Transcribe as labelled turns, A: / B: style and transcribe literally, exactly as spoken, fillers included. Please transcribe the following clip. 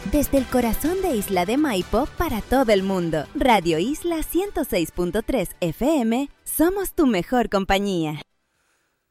A: Desde el corazón de Isla de Maipo para todo el mundo. Radio Isla ciento seis punto tres F M, somos tu mejor compañía.